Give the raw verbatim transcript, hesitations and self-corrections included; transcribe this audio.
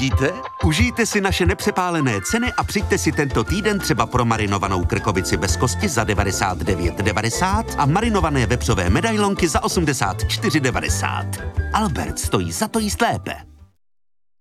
Vidíte? Užijte si naše nepřepálené ceny a přijďte si tento týden třeba pro marinovanou krkovici bez kosti za devadesát devět devadesát a marinované vepřové medailonky za osmdesát čtyři devadesát. Albert stojí za to jíst lépe.